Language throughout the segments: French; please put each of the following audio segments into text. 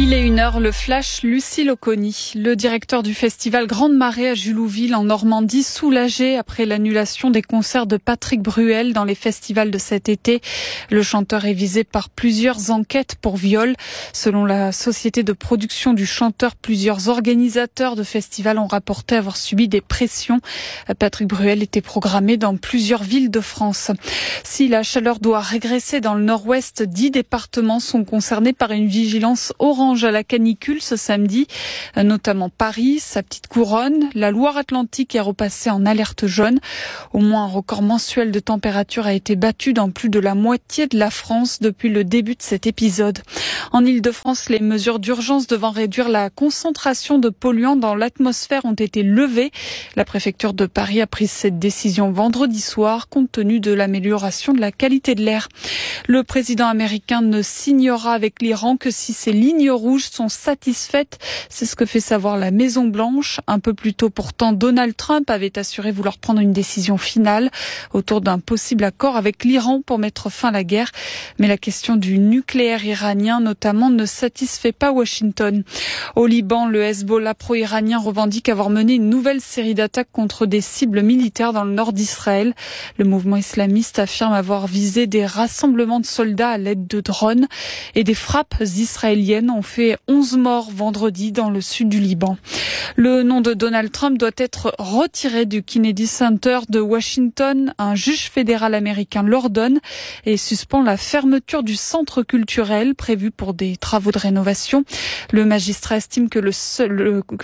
Il est 1h, le flash, Lucille Oconi. Le directeur du festival Grande Marée à Julouville en Normandie, soulagé après l'annulation des concerts de Patrick Bruel dans les festivals de cet été. Le chanteur est visé par plusieurs enquêtes pour viol. Selon la société de production du chanteur, plusieurs organisateurs de festivals ont rapporté avoir subi des pressions. Patrick Bruel était programmé dans plusieurs villes de France. Si la chaleur doit régresser dans le nord-ouest, 10 départements sont concernés par une vigilance orange à la canicule ce samedi, notamment Paris, sa petite couronne. La Loire-Atlantique est repassée en alerte jaune. Au moins un record mensuel de température a été battu dans plus de la moitié de la France depuis le début de cet épisode. En Île-de-France, les mesures d'urgence devant réduire la concentration de polluants dans l'atmosphère ont été levées. La préfecture de Paris a pris cette décision vendredi soir compte tenu de l'amélioration de la qualité de l'air. Le président américain ne signera avec l'Iran que si ses lignes rouges sont satisfaites. C'est ce que fait savoir la Maison-Blanche. Un peu plus tôt pourtant, Donald Trump avait assuré vouloir prendre une décision finale autour d'un possible accord avec l'Iran pour mettre fin à la guerre. Mais la question du nucléaire iranien notamment ne satisfait pas Washington. Au Liban, le Hezbollah pro-iranien revendique avoir mené une nouvelle série d'attaques contre des cibles militaires dans le nord d'Israël. Le mouvement islamiste affirme avoir visé des rassemblements de soldats à l'aide de drones et des frappes israéliennes ont fait 11 morts vendredi dans le sud du Liban. Le nom de Donald Trump doit être retiré du Kennedy Center de Washington. Un juge fédéral américain l'ordonne et suspend la fermeture du centre culturel prévu pour des travaux de rénovation. Le magistrat estime que seul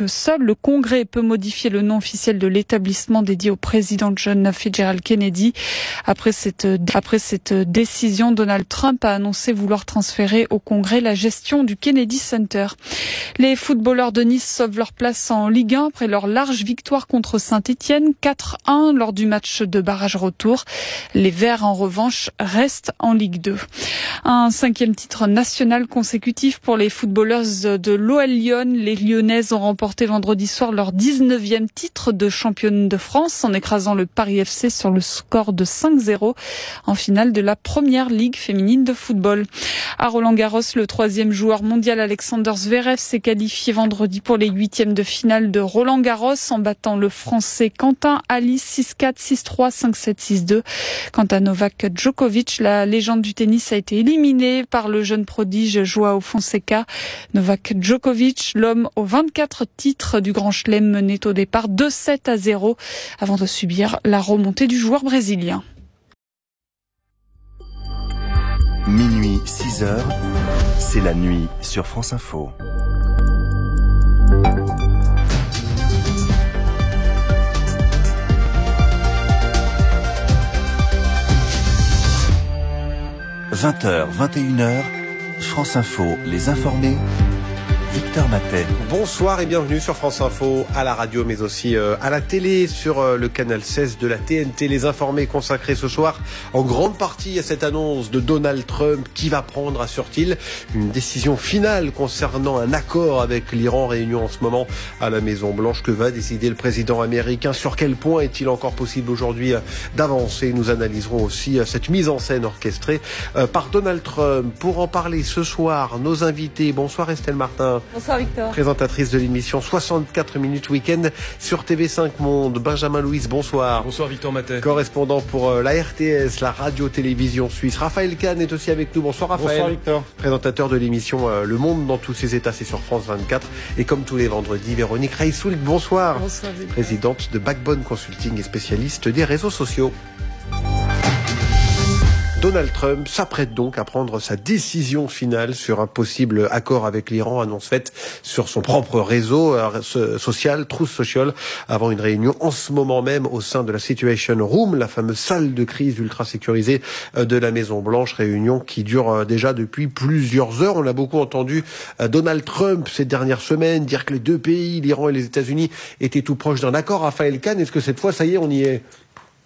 le Congrès peut modifier le nom officiel de l'établissement dédié au président John Fitzgerald Kennedy. Après cette décision, Donald Trump a annoncé vouloir transférer au Congrès la gestion du Kennedy Center. Les footballeurs de Nice sauvent leur place en Ligue 1 après leur large victoire contre Saint-Étienne, 4-1 lors du match de barrage retour. Les Verts, en revanche, restent en Ligue 2. Un 5e titre national consécutif pour les footballeuses de l'OL Lyon. Les Lyonnaises ont remporté vendredi soir leur 19e titre de championne de France en écrasant le Paris FC sur le score de 5-0 en finale de la première ligue féminine de football. À Roland-Garros, le 3e joueur mondial Alexander Zverev s'est qualifié vendredi pour les 8e de finale de Roland-Garros en battant le Français Quentin Halys 6-4, 6-3, 5-7, 6-2. Quant à Novak Djokovic, la légende du tennis a été éliminée par le jeune prodige Joao Fonseca. Novak Djokovic, l'homme aux 24 titres du Grand Chelem, menait au départ 2-7-0 avant de subir la remontée du joueur brésilien. Minuit 6h, c'est la nuit sur France Info. « 20h, 21h, France Info, les informés, Victor Matet. Bonsoir et bienvenue sur France Info, à la radio mais aussi à la télé, sur le canal 16 de la TNT. Les informés consacrés ce soir en grande partie à cette annonce de Donald Trump qui va prendre, assure-t-il, une décision finale concernant un accord avec l'Iran, réunion en ce moment à la Maison-Blanche. Que va décider le président américain? Sur quel point est-il encore possible aujourd'hui d'avancer? Nous analyserons aussi cette mise en scène orchestrée par Donald Trump. Pour en parler ce soir, nos invités. Bonsoir Estelle Martin. Bonsoir Victor. Présentatrice de l'émission 64 minutes week-end sur TV5 Monde. Benjamin Louis, bonsoir. Bonsoir Victor Matet. Correspondant pour la RTS, la radio-télévision suisse. Raphaël Kahn est aussi avec nous. Bonsoir Raphaël. Bonsoir Victor. Présentateur de l'émission Le Monde dans tous ses états, c'est sur France 24. Et comme tous les vendredis, Véronique Reissoul, bonsoir. Bonsoir Victor. Présidente de Backbone Consulting et spécialiste des réseaux sociaux. Donald Trump s'apprête donc à prendre sa décision finale sur un possible accord avec l'Iran, annonce faite sur son propre réseau social, Truth Social, avant une réunion en ce moment même au sein de la Situation Room, la fameuse salle de crise ultra sécurisée de la Maison-Blanche, réunion qui dure déjà depuis plusieurs heures. On a beaucoup entendu Donald Trump ces dernières semaines dire que les deux pays, l'Iran et les États-Unis, étaient tout proches d'un accord. Raphaël Kahn, est-ce que cette fois, ça y est, on y est ?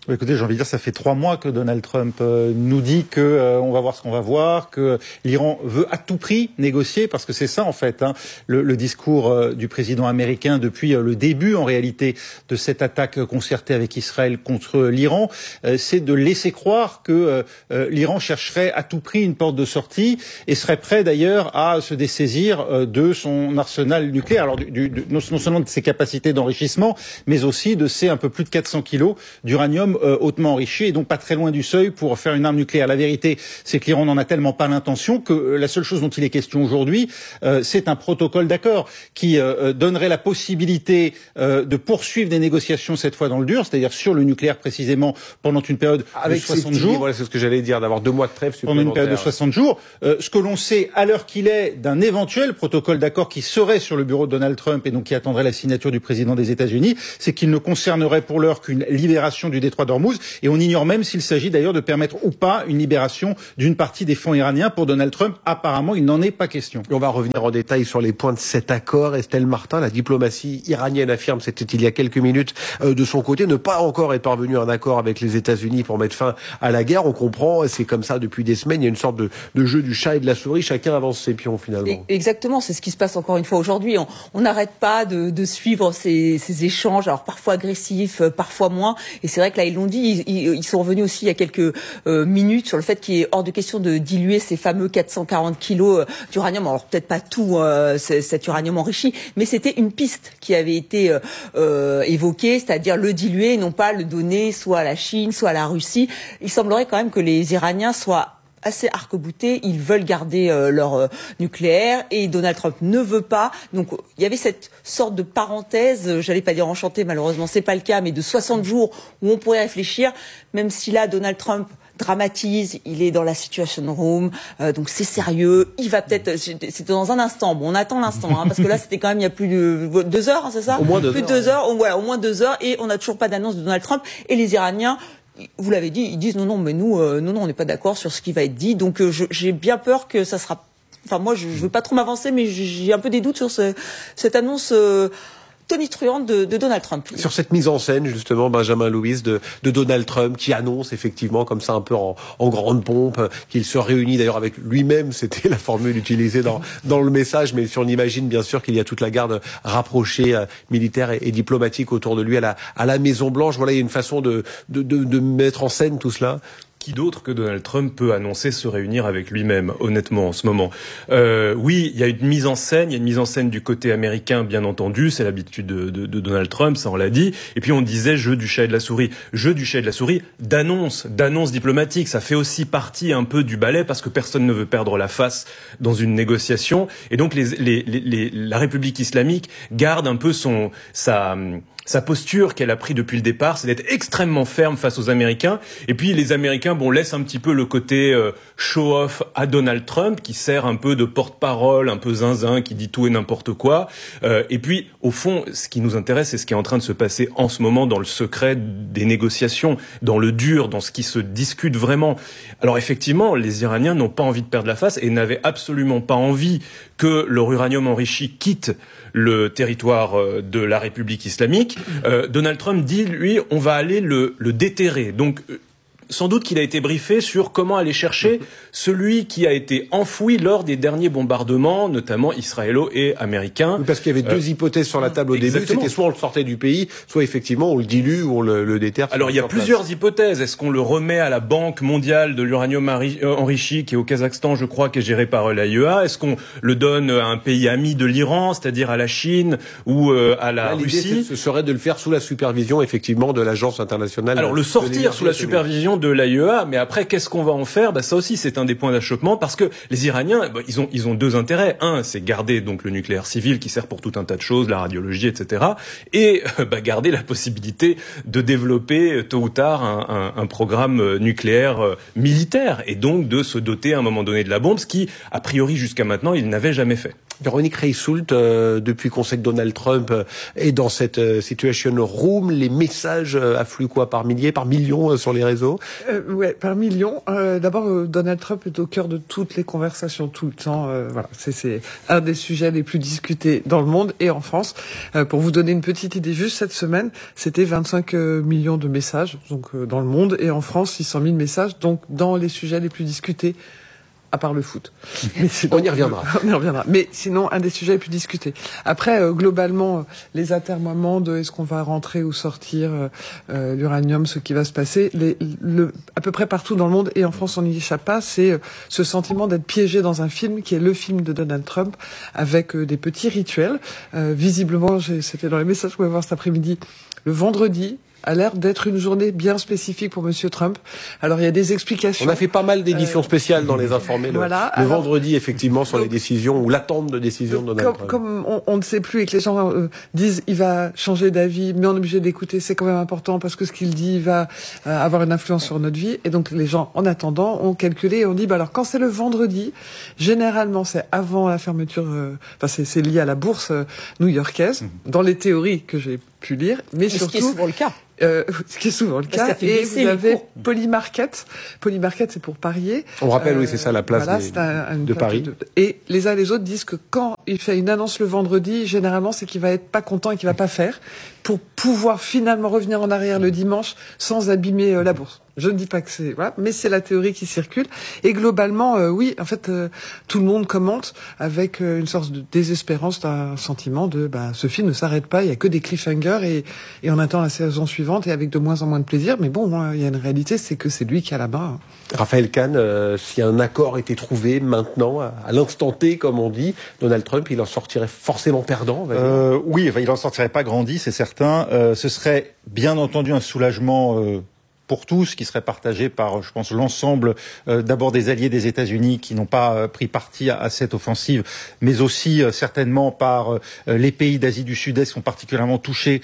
Écoutez, j'ai envie de dire, ça fait 3 mois que Donald Trump nous dit que on va voir ce qu'on va voir, que l'Iran veut à tout prix négocier, parce que c'est ça en fait, le discours du président américain depuis le début en réalité de cette attaque concertée avec Israël contre l'Iran, c'est de laisser croire que l'Iran chercherait à tout prix une porte de sortie et serait prêt d'ailleurs à se dessaisir de son arsenal nucléaire, alors non seulement de ses capacités d'enrichissement, mais aussi de ses un peu plus de 400 kilos d'uranium hautement enrichi et donc pas très loin du seuil pour faire une arme nucléaire. La vérité, c'est que l'Iran n'en a tellement pas l'intention que la seule chose dont il est question aujourd'hui, c'est un protocole d'accord qui donnerait la possibilité de poursuivre des négociations cette fois dans le dur, c'est-à-dire sur le nucléaire précisément pendant une période de 60 jours. Voilà, c'est ce que j'allais dire, d'avoir 2 mois de trêve supplémentaire. Pendant une période de 60 jours. Ce que l'on sait à l'heure qu'il est d'un éventuel protocole d'accord qui serait sur le bureau de Donald Trump et donc qui attendrait la signature du président des États-Unis, c'est qu'il ne concernerait pour l'heure qu'une libération du détroit d'Ormuz, et on ignore même s'il s'agit d'ailleurs de permettre ou pas une libération d'une partie des fonds iraniens. Pour Donald Trump, apparemment, il n'en est pas question. Et on va revenir en détail sur les points de cet accord. Estelle Martin, la diplomatie iranienne affirme, c'était il y a quelques minutes, de son côté, ne pas encore être parvenu à un accord avec les États-Unis pour mettre fin à la guerre. On comprend, c'est comme ça depuis des semaines, il y a une sorte de jeu du chat et de la souris, chacun avance ses pions finalement. Exactement, c'est ce qui se passe encore une fois aujourd'hui. On n'arrête pas de suivre ces échanges, alors parfois agressifs, parfois moins. Et c'est vrai que là, ils l'ont dit, ils sont revenus aussi il y a quelques minutes sur le fait qu'il est hors de question de diluer ces fameux 440 kilos d'uranium. Alors peut-être pas tout cet uranium enrichi, mais c'était une piste qui avait été évoquée, c'est-à-dire le diluer, non pas le donner soit à la Chine, soit à la Russie. Il semblerait quand même que les Iraniens soient assez arc-boutés, ils veulent garder leur nucléaire et Donald Trump ne veut pas. Donc il y avait cette sorte de parenthèse, j'allais pas dire enchantée, malheureusement c'est pas le cas, mais de 60 jours où on pourrait réfléchir, même si là Donald Trump dramatise, il est dans la Situation Room, donc c'est sérieux, il va peut-être, c'était dans un instant, bon on attend l'instant, parce que là c'était quand même il y a plus de 2 heures, c'est ça ? Au moins 2 heures. Plus de 2 heures, voilà, au moins 2 heures, et on n'a toujours pas d'annonce de Donald Trump, et les Iraniens, vous l'avez dit, ils disent non, mais nous, on n'est pas d'accord sur ce qui va être dit. Donc j'ai bien peur que ça sera. Enfin moi, je veux pas trop m'avancer, mais j'ai un peu des doutes sur cette annonce tonitruante de Donald Trump. Sur cette mise en scène, justement, Benjamin Louis, de Donald Trump, qui annonce effectivement comme ça un peu en grande pompe, qu'il se réunit d'ailleurs avec lui-même, c'était la formule utilisée dans le message, mais on imagine bien sûr qu'il y a toute la garde rapprochée, militaire et diplomatique autour de lui à la Maison-Blanche. Voilà, il y a une façon de mettre en scène tout cela. Qui d'autre que Donald Trump peut annoncer se réunir avec lui-même, honnêtement, en ce moment? Oui, il y a une mise en scène, il y a une mise en scène du côté américain, bien entendu, c'est l'habitude de Donald Trump, ça on l'a dit. Et puis on disait jeu du chat et de la souris. Jeu du chat et de la souris, d'annonce diplomatique. Ça fait aussi partie un peu du ballet parce que personne ne veut perdre la face dans une négociation. Et donc la République islamique garde un peu sa posture qu'elle a pris depuis le départ, c'est d'être extrêmement ferme face aux Américains. Et puis les Américains, laissent un petit peu le côté show-off à Donald Trump, qui sert un peu de porte-parole, un peu zinzin, qui dit tout et n'importe quoi. Et puis, au fond, ce qui nous intéresse, c'est ce qui est en train de se passer en ce moment dans le secret des négociations, dans le dur, dans ce qui se discute vraiment. Alors effectivement, les Iraniens n'ont pas envie de perdre la face et n'avaient absolument pas envie que leur uranium enrichi quitte le territoire de la République islamique. Donald Trump dit, lui, on va aller le déterrer. Donc, sans doute qu'il a été briefé sur comment aller chercher celui qui a été enfoui lors des derniers bombardements, notamment israélo et américains. Oui, parce qu'il y avait 2 hypothèses sur la table au début. C'était soit on le sortait du pays, soit effectivement on le dilue ou on le déterre. Alors il y a plusieurs hypothèses. Est-ce qu'on le remet à la Banque mondiale de l'uranium enrichi, qui est au Kazakhstan, je crois, qui est gérée par l'AIEA? Est-ce qu'on le donne à un pays ami de l'Iran, c'est-à-dire à la Chine ou à la Russie? L'idée, ce serait de le faire sous la supervision, effectivement, de l'Agence internationale. Alors le sortir sous la supervision de l'AIEA, mais après qu'est-ce qu'on va en faire? Ça aussi c'est un des points d'achoppement, parce que les Iraniens, ils ont 2 intérêts. Un, c'est garder donc le nucléaire civil qui sert pour tout un tas de choses, la radiologie, etc. Et garder la possibilité de développer tôt ou tard un programme nucléaire militaire, et donc de se doter à un moment donné de la bombe, ce qui a priori jusqu'à maintenant ils n'avaient jamais fait. Véronique Reissoult, depuis qu'on sait que Donald Trump est dans cette situation room, les messages affluent quoi, par milliers, par millions sur les réseaux? Ouais, par millions. D'abord, Donald Trump est au cœur de toutes les conversations tout le temps. Voilà, c'est un des sujets les plus discutés dans le monde et en France. Pour vous donner une petite idée, juste cette semaine, c'était 25 millions de messages, donc dans le monde, et en France 600 000 messages, donc dans les sujets les plus discutés. À part le foot. Mais on y reviendra. On y reviendra. Mais sinon, un des sujets les plus discutés. Après, globalement, les atermoiements de est-ce qu'on va rentrer ou sortir l'uranium, ce qui va se passer, à peu près partout dans le monde, et en France, on n'y échappe pas, c'est ce sentiment d'être piégé dans un film qui est le film de Donald Trump, avec des petits rituels. Visiblement, c'était dans les messages que vous pouvez voir cet après-midi, le vendredi, a l'air d'être une journée bien spécifique pour Monsieur Trump. Alors il y a des explications. On a fait pas mal d'éditions spéciales dans les informés voilà, le vendredi effectivement sur les décisions ou l'attente de décision de Donald Trump. Comme on ne sait plus et que les gens disent il va changer d'avis, mais on est obligé d'écouter, c'est quand même important parce que ce qu'il dit va avoir une influence sur notre vie. Et donc les gens en attendant ont calculé et ont dit alors quand c'est le vendredi, généralement c'est avant la fermeture, c'est lié à la bourse new-yorkaise dans les théories que j'ai pu lire, mais surtout ce qui est souvent le cas. Ce qui est souvent le cas. Et vous avez Polymarket. Polymarket, c'est pour parier. On rappelle, oui, c'est ça la place de Paris. Et les uns et les autres disent que quand il fait une annonce le vendredi, généralement, c'est qu'il va être pas content et qu'il va pas faire pour pouvoir finalement revenir en arrière le dimanche sans abîmer la bourse. Je ne dis pas que c'est voilà, mais c'est la théorie qui circule. Et globalement, oui, en fait, tout le monde commente avec une sorte de désespérance, un sentiment de ce film ne s'arrête pas, il y a que des cliffhangers et on attend la saison suivante et avec de moins en moins de plaisir. Mais bon, il y a une réalité, c'est que c'est lui qui a la main. Raphaël Kahn, si un accord était trouvé maintenant, à l'instant T, comme on dit, Donald Trump, il en sortirait forcément perdant. Oui, il en sortirait pas grandi, c'est certain. Ce serait bien entendu un soulagement pour tous, qui serait partagé par, je pense, l'ensemble d'abord des alliés des États-Unis qui n'ont pas pris parti à cette offensive, mais aussi certainement par les pays d'Asie du Sud-Est qui sont particulièrement touchés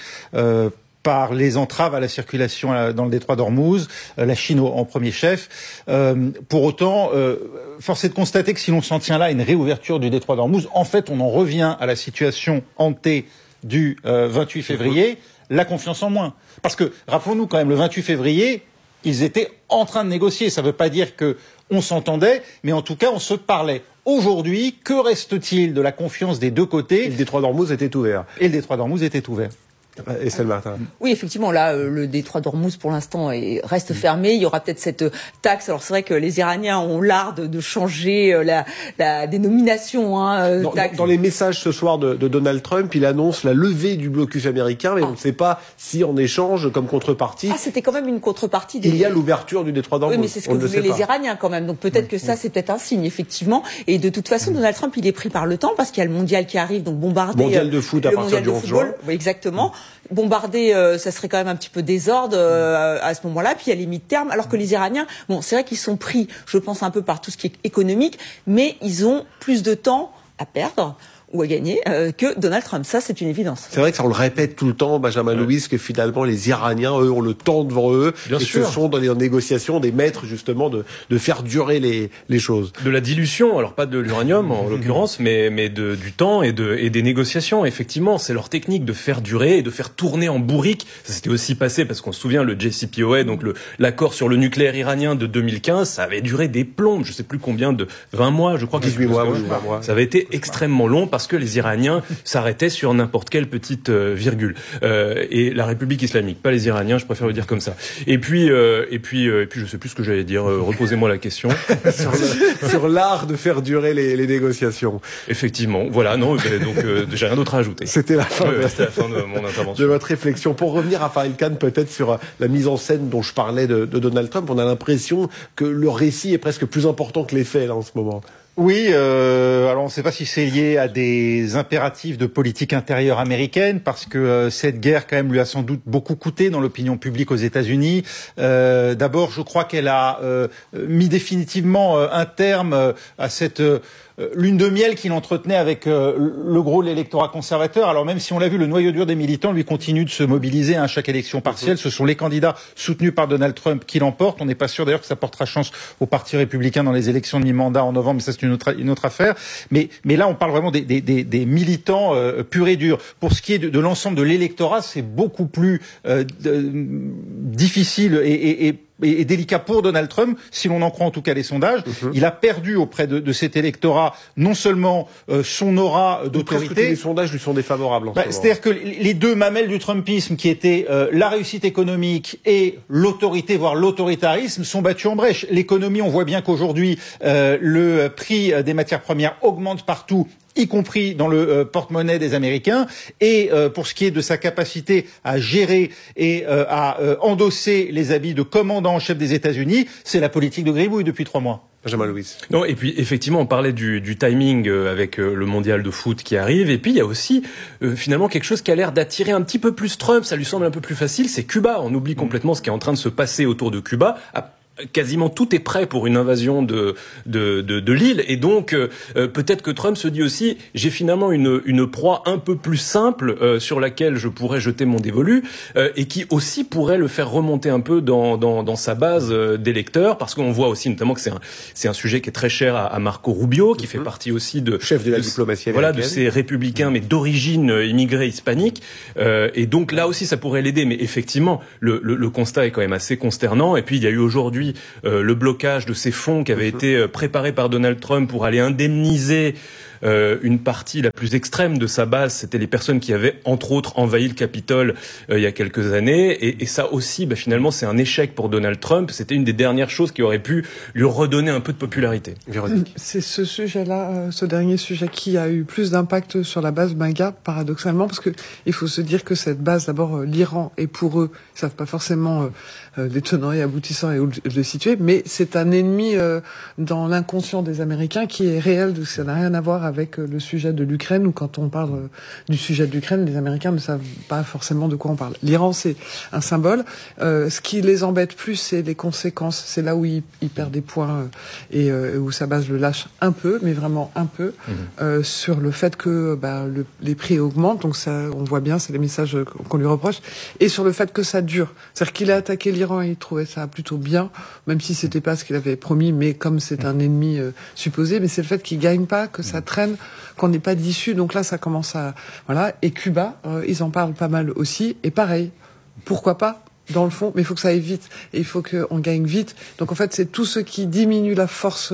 par les entraves à la circulation dans le détroit d'Ormuz, la Chine en premier chef. Pour autant, force est de constater que si l'on s'en tient là à une réouverture du détroit d'Ormuz, en fait, on en revient à la situation hantée du 28 février, la confiance en moins. Parce que, rappelons-nous quand même, le 28 février, ils étaient en train de négocier. Ça ne veut pas dire qu'on s'entendait, mais en tout cas, on se parlait. Aujourd'hui, que reste-t-il de la confiance des deux côtés ? Et le détroit d'Ormuz était ouvert. Et le détroit d'Ormuz était ouvert. Estelle Martin. Oui, effectivement, là, le détroit d'Ormuz, pour l'instant, reste fermé. Il y aura peut-être cette taxe. Alors, c'est vrai que les Iraniens ont l'art de changer la dénomination. Dans les messages ce soir de Donald Trump, il annonce la levée du blocus américain, mais on ne sait pas si, en échange, comme contrepartie... c'était quand même une contrepartie. Il y a l'ouverture du détroit d'Ormuz. Oui, mais c'est ce que voulaient les Iraniens, quand même. Donc, peut-être que ça, c'est peut-être un signe, effectivement. Et de toute façon, Donald Trump, il est pris par le temps, parce qu'il y a le mondial qui arrive, donc bombarder... Mondial de foot à partir du 11 juin. Oui, exactement. Bombarder, ça serait quand même un petit peu désordre à ce moment-là. Puis il y a les mi-termes, alors que les Iraniens, c'est vrai qu'ils sont pris, je pense, un peu par tout ce qui est économique, mais ils ont plus de temps à perdre ou à gagner que Donald Trump. Ça, c'est une évidence. C'est vrai que ça, on le répète tout le temps, Benjamin Louis, que finalement, les Iraniens, eux, ont le temps devant eux. Bien sûr. Ce sont dans les négociations des maîtres, justement, de faire durer les choses. De la dilution, alors pas de l'uranium, en l'occurrence, mais du temps et des négociations. Effectivement, c'est leur technique de faire durer et de faire tourner en bourrique. Ça s'était aussi passé, parce qu'on se souvient, le JCPOA, donc l'accord sur le nucléaire iranien de 2015, ça avait duré des plombes, je sais plus combien, de 20 mois, je crois. 18 mois, oui, 20 mois. Ça avait été extrêmement long, parce que les Iraniens s'arrêtaient sur n'importe quelle petite virgule. Et la République islamique, pas les Iraniens, je préfère le dire comme ça. Et puis, je sais plus ce que j'allais dire. Reposez-moi la question. sur l'art de faire durer les négociations. Effectivement. Voilà. Non. Donc, j'ai rien d'autre à ajouter. C'était la fin de mon intervention. De votre réflexion. Pour revenir à Raphaël Kahn, peut-être sur la mise en scène dont je parlais de Donald Trump, on a l'impression que le récit est presque plus important que les faits là en ce moment. Oui, alors on ne sait pas si c'est lié à des impératifs de politique intérieure américaine, parce que cette guerre quand même lui a sans doute beaucoup coûté dans l'opinion publique aux États-Unis. D'abord, je crois qu'elle a mis définitivement un terme à cette lune de miel qu'il entretenait avec le gros de l'électorat conservateur. Alors même si on l'a vu, le noyau dur des militants, lui, continue de se mobiliser à chaque élection partielle. Ce sont les candidats soutenus par Donald Trump qui l'emportent. On n'est pas sûr d'ailleurs que ça portera chance au Parti républicain dans les élections de mi-mandat en novembre, mais ça c'est une autre affaire. Mais là, on parle vraiment des militants purs et durs. Pour ce qui est de l'ensemble de l'électorat, c'est beaucoup plus difficile et délicat pour Donald Trump, si l'on en croit en tout cas les sondages. Il a perdu auprès de cet électorat non seulement son aura d'autorité. Presque tous les sondages lui sont défavorables. C'est-à-dire que les deux mamelles du Trumpisme, qui étaient la réussite économique et l'autorité, voire l'autoritarisme, sont battues en brèche. L'économie, on voit bien qu'aujourd'hui, le prix des matières premières augmente partout, y compris dans le porte-monnaie des Américains. Et pour ce qui est de sa capacité à gérer et à endosser les habits de commandant en chef des États-Unis, c'est la politique de gribouille depuis 3 mois. Benjamin Louis. Non, et puis effectivement, on parlait du timing avec le mondial de foot qui arrive, et puis il y a aussi finalement quelque chose qui a l'air d'attirer un petit peu plus Trump, ça lui semble un peu plus facile, c'est Cuba. On oublie complètement ce qui est en train de se passer autour de Cuba. Quasiment tout est prêt pour une invasion de l'île, et donc peut-être que Trump se dit aussi, j'ai finalement une proie un peu plus simple sur laquelle je pourrais jeter mon dévolu, et qui aussi pourrait le faire remonter un peu dans sa base d'électeurs, parce qu'on voit aussi notamment que c'est un sujet qui est très cher à Marco Rubio, qui fait partie aussi chef de la diplomatie américaine, de ces républicains mais d'origine immigrée hispanique, et donc là aussi ça pourrait l'aider, mais effectivement le constat est quand même assez consternant. Et puis il y a eu aujourd'hui le blocage de ces fonds qui avaient été préparés par Donald Trump pour aller indemniser une partie la plus extrême de sa base. C'était les personnes qui avaient entre autres envahi le Capitole il y a quelques années, et ça aussi finalement c'est un échec pour Donald Trump. C'était une des dernières choses qui aurait pu lui redonner un peu de popularité. Véronique. C'est ce sujet-là, ce dernier sujet, qui a eu plus d'impact sur la base MAGA, paradoxalement, parce que il faut se dire que cette base, d'abord l'Iran est pour eux, ils savent pas forcément les tenants et aboutissants et où le situer, mais c'est un ennemi dans l'inconscient des Américains qui est réel, ça n'a rien à voir avec le sujet de l'Ukraine, ou quand on parle du sujet de l'Ukraine, les Américains ne savent pas forcément de quoi on parle. L'Iran, c'est un symbole. Ce qui les embête plus, c'est les conséquences. C'est là où ils perdent des points et où sa base le lâche un peu, mais vraiment un peu, sur le fait que les prix augmentent. Donc ça, on voit bien, c'est les messages qu'on lui reproche. Et sur le fait que ça dure. C'est-à-dire qu'il a attaqué l'Iran et il trouvait ça plutôt bien, même si c'était pas ce qu'il avait promis, mais comme c'est un ennemi supposé. Mais c'est le fait qu'il gagne pas, que ça traîne, qu'on n'ait pas d'issue. Donc là, ça commence à... Voilà. Et Cuba, ils en parlent pas mal aussi. Et pareil, pourquoi pas dans le fond, mais il faut que ça aille vite. Et il faut qu'on gagne vite. Donc en fait, c'est tout ce qui diminue la force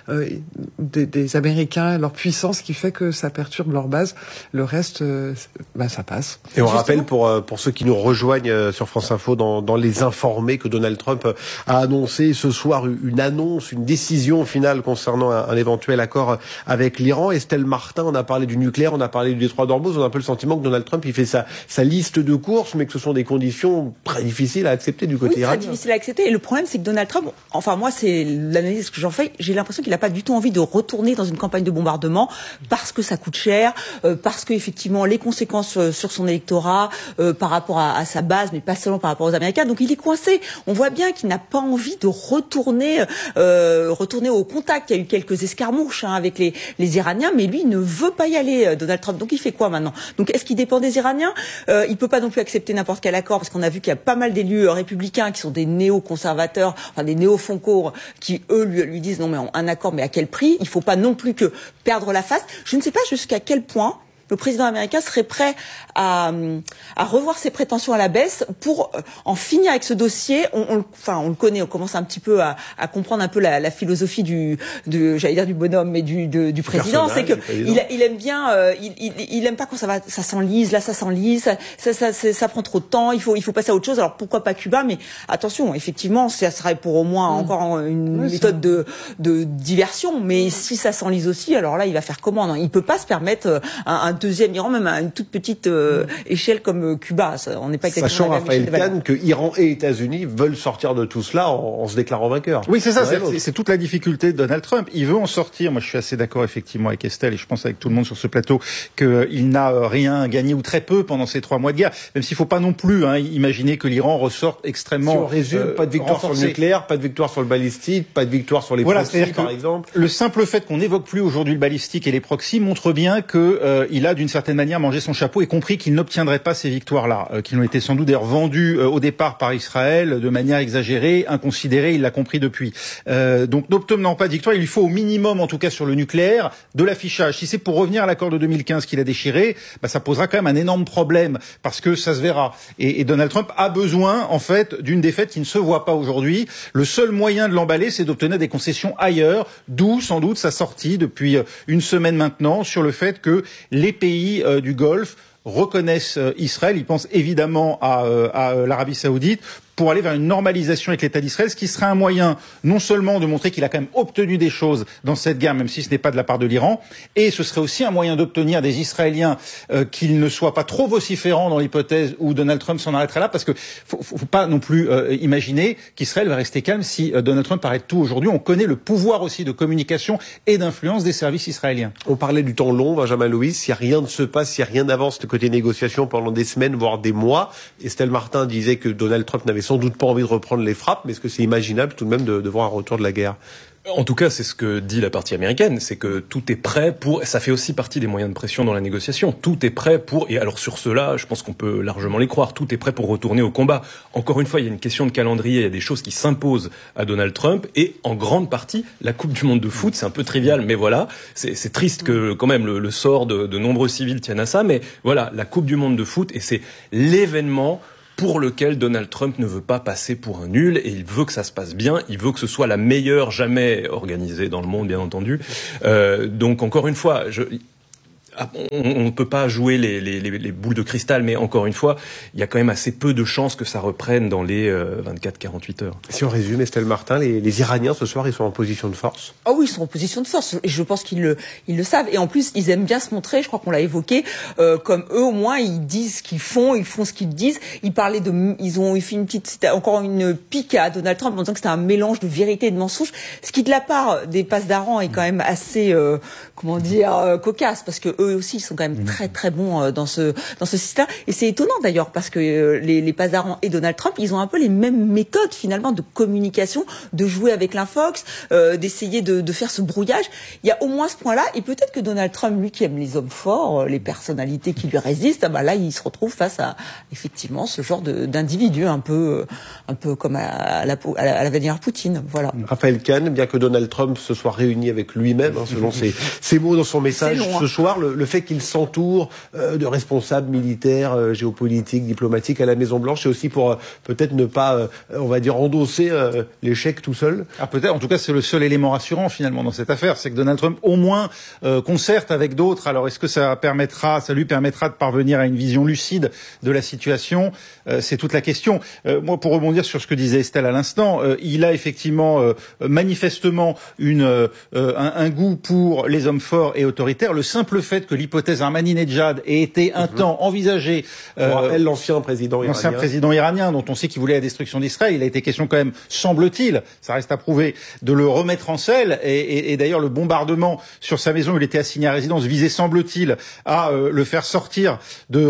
des Américains, leur puissance, qui fait que ça perturbe leur base. Le reste, ça passe. Et on rappelle pour ceux qui nous rejoignent sur France Info dans les informés, que Donald Trump a annoncé ce soir une décision finale concernant un éventuel accord avec l'Iran. Estelle Martin, on a parlé du nucléaire, on a parlé du détroit d'Ormuz. On a un peu le sentiment que Donald Trump, il fait sa liste de courses, mais que ce sont des conditions très difficile à accepter du côté iranien. C'est difficile à accepter. Et le problème, c'est que Donald Trump, enfin moi, c'est l'analyse que j'en fais, j'ai l'impression qu'il n'a pas du tout envie de retourner dans une campagne de bombardement parce que ça coûte cher, parce que effectivement les conséquences sur son électorat par rapport à sa base, mais pas seulement par rapport aux Américains. Donc il est coincé. On voit bien qu'il n'a pas envie de retourner au contact. Il y a eu quelques escarmouches avec les Iraniens, mais lui il ne veut pas y aller, Donald Trump. Donc il fait quoi maintenant? Donc est-ce qu'il dépend des Iraniens? Il peut pas non plus accepter n'importe quel accord, parce qu'on a vu qu'il y a pas mal d'élus républicains qui sont des néo-conservateurs, enfin des néo-foncours, qui eux lui disent non mais un accord, mais à quel prix? Il faut pas non plus que perdre la face. Je ne sais pas jusqu'à quel point le président américain serait prêt à revoir ses prétentions à la baisse pour en finir avec ce dossier. On le connaît, on commence un petit peu à comprendre un peu la philosophie j'allais dire du bonhomme, mais du président. C'est que il aime bien, il aime pas quand ça s'enlise. Là, ça s'enlise, ça prend trop de temps. Il faut passer à autre chose. Alors pourquoi pas Cuba? Mais attention, effectivement, ça serait pour au moins encore une méthode de diversion. Mais si ça s'enlise aussi, alors là, il va faire comment? Non, il peut pas se permettre un deuxième Iran, même à une toute petite échelle comme Cuba. On n'est pas exactement sachant, à la même Raphaël échelle de Kahn, que Iran et États-Unis veulent sortir de tout cela en se déclarant vainqueurs. Oui, c'est ça, c'est toute la difficulté de Donald Trump. Il veut en sortir. Moi, je suis assez d'accord effectivement avec Estelle, et je pense avec tout le monde sur ce plateau, qu'il n'a rien gagné ou très peu pendant ces 3 mois de guerre. Même s'il ne faut pas non plus imaginer que l'Iran ressorte extrêmement si on résume, pas de victoire renforcé. sur le nucléaire, pas de victoire sur le balistique, pas de victoire sur les proxys, par exemple. Le simple fait qu'on n'évoque plus aujourd'hui le balistique et les proxys montre bien que il a d'une certaine manière mangé son chapeau et compris qu'il n'obtiendrait pas ces victoires-là, qui lui ont été sans doute d'ailleurs vendues au départ par Israël de manière exagérée, inconsidérée. Il l'a compris depuis. Donc, n'obtenant pas de victoire, il lui faut au minimum, en tout cas sur le nucléaire, de l'affichage. Si c'est pour revenir à l'accord de 2015 qu'il a déchiré, ça posera quand même un énorme problème parce que ça se verra. Et Donald Trump a besoin, en fait, d'une défaite qui ne se voit pas aujourd'hui. Le seul moyen de l'emballer, c'est d'obtenir des concessions ailleurs, d'où sans doute sa sortie depuis une semaine maintenant sur le fait que les pays du Golfe reconnaissent Israël. Ils pensent évidemment à l'Arabie Saoudite pour aller vers une normalisation avec l'État d'Israël, ce qui serait un moyen non seulement de montrer qu'il a quand même obtenu des choses dans cette guerre, même si ce n'est pas de la part de l'Iran, et ce serait aussi un moyen d'obtenir des Israéliens qu'ils ne soient pas trop vociférants dans l'hypothèse où Donald Trump s'en arrêterait là, parce que faut pas non plus imaginer qu'Israël va rester calme si Donald Trump arrête tout aujourd'hui. On connaît le pouvoir aussi de communication et d'influence des services israéliens. On parlait du temps long, Benjamin Louis, si rien ne se passe, si rien n'avance de côté négociation pendant des semaines, voire des mois. Estelle Martin disait que Donald Trump n'avait sans doute pas envie de reprendre les frappes, mais est-ce que c'est imaginable tout de même de voir un retour de la guerre ? En tout cas, c'est ce que dit la partie américaine, c'est que tout est prêt pour, ça fait aussi partie des moyens de pression dans la négociation, tout est prêt pour, et alors sur cela, je pense qu'on peut largement les croire, tout est prêt pour retourner au combat. Encore une fois, il y a une question de calendrier, il y a des choses qui s'imposent à Donald Trump, et en grande partie, la Coupe du Monde de foot, c'est un peu trivial, mais voilà, c'est triste que quand même le sort de nombreux civils tienne à ça, mais voilà, la Coupe du Monde de foot, et c'est l'événement pour lequel Donald Trump ne veut pas passer pour un nul, et il veut que ça se passe bien, il veut que ce soit la meilleure jamais organisée dans le monde, bien entendu. Donc encore une fois, on ne peut pas jouer les boules de cristal, mais encore une fois, il y a quand même assez peu de chances que ça reprenne dans les 24-48 heures. Si on résume, Estelle Martin, les Iraniens ce soir, ils sont en position de force. Ah oui, ils sont en position de force, et je pense qu'ils le savent. Et en plus, ils aiment bien se montrer, je crois qu'on l'a évoqué, comme eux au moins, ils disent ce qu'ils font ce qu'ils disent. Ils ont fait c'était encore une pique à Donald Trump en disant que c'était un mélange de vérité et de mensonge, ce qui de la part des passes d'Aran est quand même assez, cocasse, parce que eux aussi, ils sont quand même très très bons dans ce système. Et c'est étonnant d'ailleurs, parce que les Pasdaran et Donald Trump, ils ont un peu les mêmes méthodes finalement de communication, de jouer avec l'infox, d'essayer de faire ce brouillage. Il y a au moins ce point-là, et peut-être que Donald Trump, lui qui aime les hommes forts, les personnalités qui lui résistent, là il se retrouve face à effectivement ce genre d'individu un peu comme à la Vladimir Poutine. Voilà. Raphaël Kahn, bien que Donald Trump se soit réuni avec lui-même, selon ses mots dans son message ce soir, le fait qu'il s'entoure de responsables militaires, géopolitiques, diplomatiques à la Maison-Blanche, c'est aussi pour peut-être ne pas, on va dire, endosser l'échec tout seul. Peut-être, en tout cas, c'est le seul élément rassurant finalement dans cette affaire, c'est que Donald Trump au moins concerte avec d'autres. Alors est-ce que ça lui permettra de parvenir à une vision lucide de la situation? C'est toute la question. Moi, pour rebondir sur ce que disait Estelle à l'instant, il a effectivement manifestement un goût pour les hommes forts et autoritaires. Le simple fait que l'hypothèse Ahmadinejad ait été un temps envisagée, l'ancien président iranien, dont on sait qu'il voulait la destruction d'Israël, il a été question quand même, semble-t-il, ça reste à prouver, de le remettre en selle, et d'ailleurs le bombardement sur sa maison où il était assigné à résidence visait, semble-t-il, à le faire sortir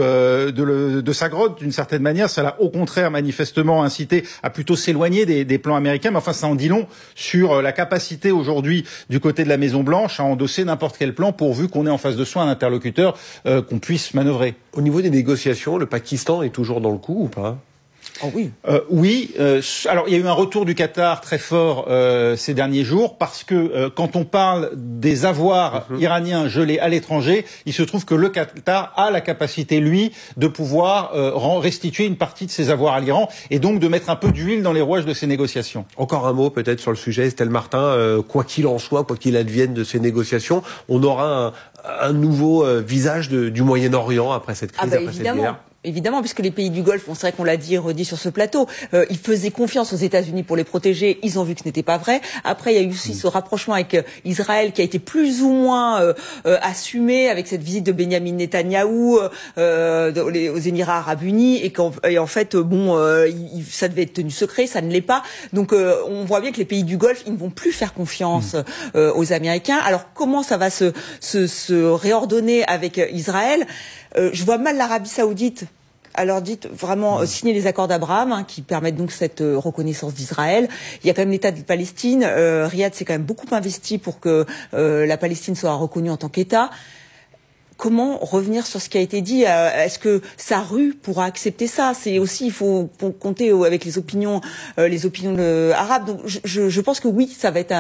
de sa grotte d'une certaine manière. Ça l'a au contraire manifestement incité à plutôt s'éloigner des plans américains, mais enfin ça en dit long sur la capacité aujourd'hui du côté de la Maison-Blanche à endosser n'importe quel plan pourvu qu'on ait en face de soi un interlocuteur qu'on puisse manœuvrer. Au niveau des négociations, le Pakistan est toujours dans le coup ou pas ? Oh oui. Oui. Alors il y a eu un retour du Qatar très fort ces derniers jours parce que quand on parle des avoirs iraniens gelés à l'étranger, il se trouve que le Qatar a la capacité, lui, de pouvoir restituer une partie de ses avoirs à l'Iran et donc de mettre un peu d'huile dans les rouages de ces négociations. Encore un mot peut-être sur le sujet, Estelle Martin. Quoi qu'il en soit, quoi qu'il advienne de ces négociations, on aura un nouveau visage du Moyen-Orient après cette crise, après cette guerre. évidemment, puisque les pays du Golfe, c'est vrai qu'on l'a dit et redit sur ce plateau, ils faisaient confiance aux États-Unis pour les protéger. Ils ont vu que ce n'était pas vrai. Après, il y a eu aussi ce rapprochement avec Israël qui a été plus ou moins assumé avec cette visite de Benjamin Netanyahou aux Émirats Arabes Unis, et en fait, ça devait être tenu secret, ça ne l'est pas. Donc, on voit bien que les pays du Golfe, ils ne vont plus faire confiance aux Américains. Alors, comment ça va se réordonner avec Israël? Je vois mal l'Arabie Saoudite, alors dites vraiment signer les accords d'Abraham qui permettent donc cette reconnaissance d'Israël. Il y a quand même l'État de Palestine. Riyad s'est quand même beaucoup investi pour que la Palestine soit reconnue en tant qu'État. Comment revenir sur ce qui a été dit? Est-ce que sa rue pourra accepter ça? C'est aussi, il faut compter avec les opinions arabes. Donc, je pense que oui, ça va être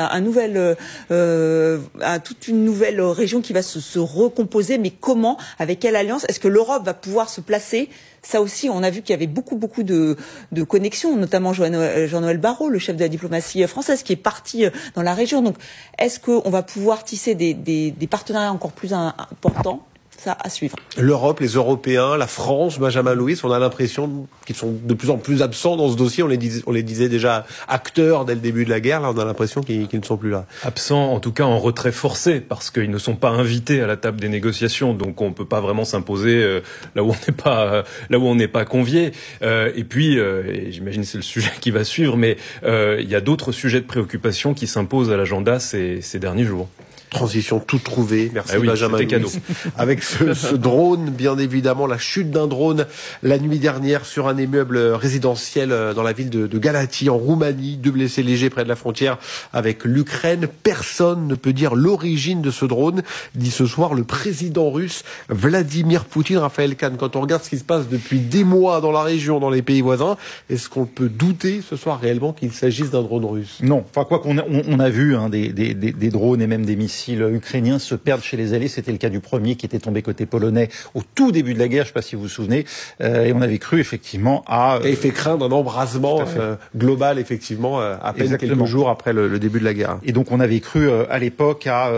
toute une nouvelle région qui va se recomposer. Mais comment? Avec quelle alliance? Est-ce que l'Europe va pouvoir se placer? Ça aussi, on a vu qu'il y avait beaucoup de connexions, notamment Jean-Noël Barrot, le chef de la diplomatie française, qui est parti dans la région. Donc, est-ce qu'on va pouvoir tisser des partenariats encore plus importants? Ça à suivre. L'Europe, les Européens, la France, Benjamin Louis, on a l'impression qu'ils sont de plus en plus absents dans ce dossier. On les disait déjà acteurs dès le début de la guerre. Là, on a l'impression qu'ils ne sont plus là. Absents, en tout cas en retrait forcé, parce qu'ils ne sont pas invités à la table des négociations. Donc, on peut pas vraiment s'imposer là où on n'est pas convié. Et puis, et j'imagine que c'est le sujet qui va suivre, mais il y a d'autres sujets de préoccupation qui s'imposent à l'agenda ces derniers jours. Transition toute trouvée. Merci Benjamin. C'était cadeau. Avec ce drone, bien évidemment, la chute d'un drone la nuit dernière sur un immeuble résidentiel dans la ville de Galatie, en Roumanie. 2 blessés légers près de la frontière avec l'Ukraine. Personne ne peut dire l'origine de ce drone, dit ce soir le président russe Vladimir Poutine. Raphaël Kahn, quand on regarde ce qui se passe depuis des mois dans la région, dans les pays voisins, est-ce qu'on peut douter ce soir réellement qu'il s'agisse d'un drone russe? Non. Enfin, quoi qu'on on a vu des drones et même des missiles ukrainiens se perdent chez les Alliés. C'était le cas du premier qui était tombé côté polonais au tout début de la guerre, je ne sais pas si vous vous souvenez, et on avait cru effectivement et fait craindre un embrasement global, effectivement, à peine quelques jours après le début de la guerre. Et donc on avait cru à l'époque à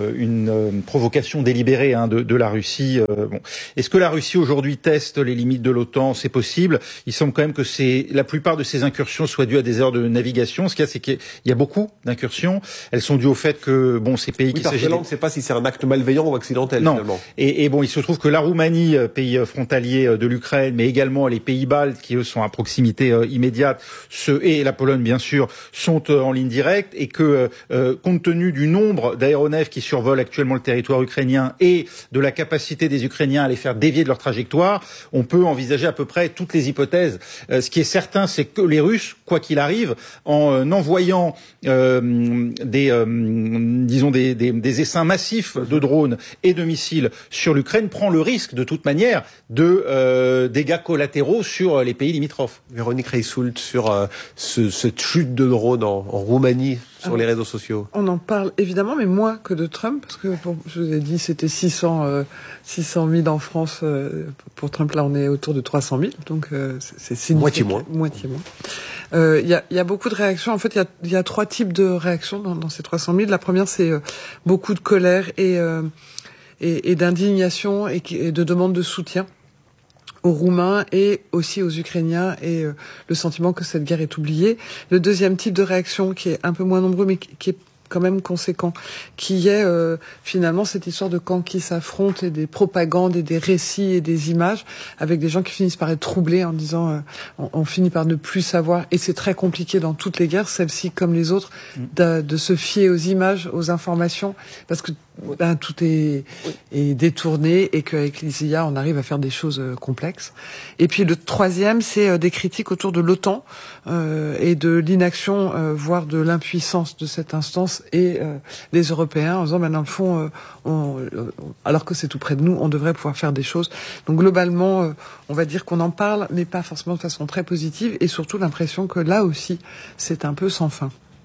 une provocation délibérée de la Russie. Est-ce que la Russie aujourd'hui teste les limites de l'OTAN? C'est possible. Il semble quand même que la plupart de ces incursions soient dues à des erreurs de navigation. Ce qu'il y a, c'est qu'il y a beaucoup d'incursions. Elles sont dues au fait que ces pays parce que là, on ne sait pas si c'est un acte malveillant ou accidentel, non. Finalement. Et il se trouve que la Roumanie, pays frontalier de l'Ukraine, mais également les pays baltes, qui eux sont à proximité immédiate, et la Pologne, bien sûr, sont en ligne directe, et que, compte tenu du nombre d'aéronefs qui survolent actuellement le territoire ukrainien et de la capacité des Ukrainiens à les faire dévier de leur trajectoire, on peut envisager à peu près toutes les hypothèses. Ce qui est certain, c'est que les Russes, quoi qu'il arrive, en envoyant des essaims massifs de drones et de missiles sur l'Ukraine, prend le risque de toute manière de dégâts collatéraux sur les pays limitrophes. Véronique Reissoult, sur cette chute de drones en Roumanie sur les réseaux sociaux. On en parle évidemment, mais moins que de Trump, parce que je vous ai dit c'était 600 000 en France. Pour Trump, là, on est autour de 300 000, donc c'est moitié moins. Il y a beaucoup de réactions. En fait, il y a 3 types de réactions dans ces 300 000. La première, c'est beaucoup de colère et d'indignation et de demande de soutien aux Roumains et aussi aux Ukrainiens, et le sentiment que cette guerre est oubliée. Le deuxième type de réaction, qui est un peu moins nombreux, mais qui est quand même conséquent, qui est finalement cette histoire de camps qui s'affrontent et des propagandes et des récits et des images, avec des gens qui finissent par être troublés en disant on finit par ne plus savoir, et c'est très compliqué dans toutes les guerres, celle-ci comme les autres, de se fier aux images, aux informations, parce que tout est détourné, et qu'avec les IA, on arrive à faire des choses complexes. Et puis le troisième, c'est des critiques autour de l'OTAN et de l'inaction, voire de l'impuissance de cette instance, et les Européens, en disant, dans le fond, alors que c'est tout près de nous, on devrait pouvoir faire des choses. Donc globalement, on va dire qu'on en parle, mais pas forcément de façon très positive, et surtout l'impression que là aussi, c'est un peu sans fin.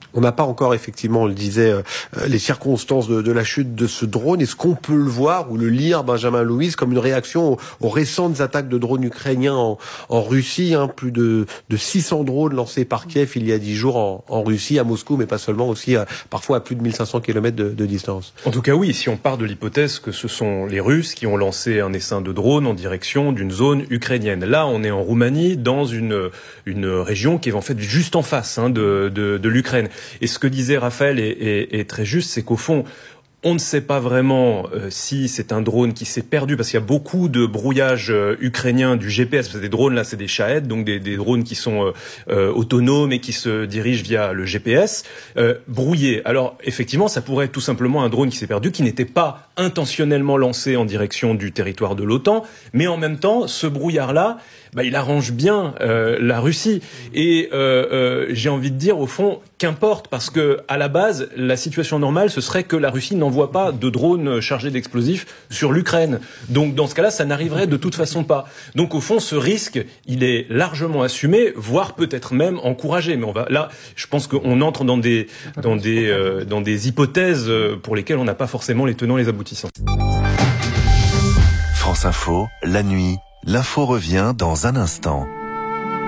On n'a pas encore, effectivement, on le disait, les circonstances de la chute de ce drone. Est-ce qu'on peut le voir ou le lire, Benjamin Louise, comme une réaction aux récentes attaques de drones ukrainiens en Russie, plus de 600 drones lancés par Kiev il y a 10 jours en Russie, à Moscou, mais pas seulement, aussi parfois à plus de 1500 km de distance. En tout cas, oui, si on part de l'hypothèse que ce sont les Russes qui ont lancé un essaim de drone en direction d'une zone ukrainienne. Là, on est en Roumanie, dans une région qui est en fait juste en face de l'Ukraine. Et ce que disait Raphaël est très juste, c'est qu'au fond, on ne sait pas vraiment si c'est un drone qui s'est perdu, parce qu'il y a beaucoup de brouillage ukrainien du GPS. Parce que des drones, là, c'est des Shahed, donc des drones qui sont autonomes et qui se dirigent via le GPS, brouillés. Alors, effectivement, ça pourrait être tout simplement un drone qui s'est perdu, qui n'était pas intentionnellement lancé en direction du territoire de l'OTAN, mais en même temps, ce brouillard-là, il arrange bien la Russie. Et j'ai envie de dire, au fond, qu'importe, parce que à la base, la situation normale, ce serait que la Russie n'envoie pas de drones chargés d'explosifs sur l'Ukraine. Donc dans ce cas-là, ça n'arriverait de toute façon pas. Donc au fond, ce risque, il est largement assumé, voire peut-être même encouragé. Mais je pense qu'on entre dans des hypothèses pour lesquelles on n'a pas forcément les tenants et les aboutissants. France Info, la nuit. L'info revient dans un instant.